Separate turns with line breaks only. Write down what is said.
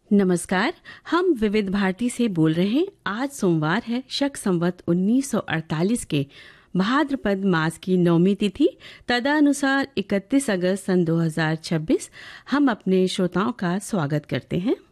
नमस्कार। हम विविध भारती से बोल रहे हैं। आज सोमवार है, शक संवत 1948 के भाद्रपद मास की 9वीं तिथि, तदनुसार 31 अगस्त सन 2026। हम अपने श्रोताओं का स्वागत करते हैं।